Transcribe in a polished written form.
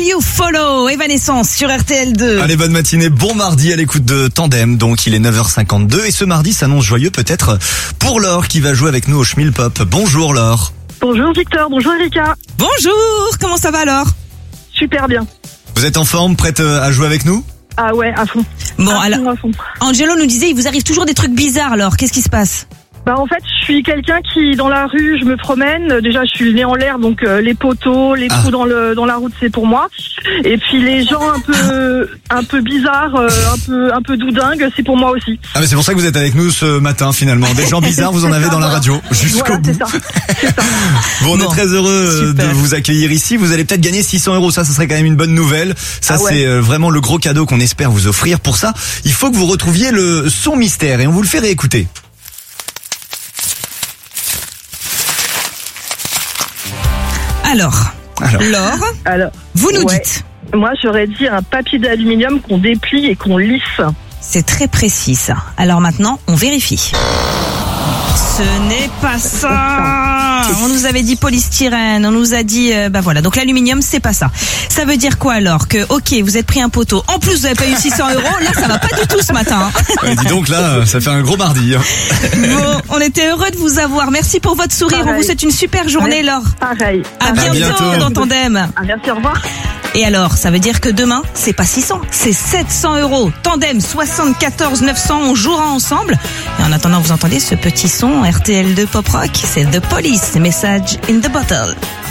You Follow, Evanescence sur RTL2. Allez, bonne matinée, bon mardi à l'écoute de Tandem. Donc il est 9h52 et ce mardi s'annonce joyeux peut-être pour Laure qui va jouer avec nous au Schmil Pop. Bonjour Laure. Bonjour Victor, bonjour Erika. Bonjour, comment ça va alors? Super bien. Vous êtes en forme, prête à jouer avec nous? Ah ouais, à fond. Bon, à alors, fond. Angelo nous disait, il vous arrive toujours des trucs bizarres alors, qu'est-ce qui se passe? Bah en fait, je suis quelqu'un qui dans la rue, je me promène. Déjà, je suis née en l'air, donc les poteaux, les trous dans la route, c'est pour moi. Et puis les gens un peu bizarres, un peu doudingues, c'est pour moi aussi. Ah mais c'est pour ça que vous êtes avec nous ce matin finalement. Des gens bizarres, vous en avez dans la radio jusqu'au bout. C'est ça. Bon, on est très heureux de vous accueillir ici. Vous allez peut-être gagner 600 €. Ça serait quand même une bonne nouvelle. Ça, c'est vraiment le gros cadeau qu'on espère vous offrir. Pour ça, il faut que vous retrouviez le son mystère et on vous le fait réécouter. Alors, Laure, vous nous dites. Moi, j'aurais dit un papier d'aluminium qu'on déplie et qu'on lisse. C'est très précis ça. Alors maintenant, on vérifie. Ce n'est pas ça. On nous avait dit polystyrène, on nous a dit voilà. Donc l'aluminium, c'est pas ça. Ça veut dire quoi alors? Que OK, vous êtes pris un poteau. En plus, vous avez pas eu 600 €. Là, ça va pas du tout ce matin. Ouais, dis donc là, ça fait un gros mardi. Bon, on était heureux de vous avoir. Merci pour votre sourire. Pareil. On vous souhaite une super journée, Laure. Pareil. À bientôt dans Tandem. Merci, au revoir. Et alors, ça veut dire que demain, c'est pas 600, c'est 700 €. Tandem 74 900, on jouera ensemble. Et en attendant, vous entendez ce petit son RTL2 Pop Rock, c'est The Police, Message in the Bottle.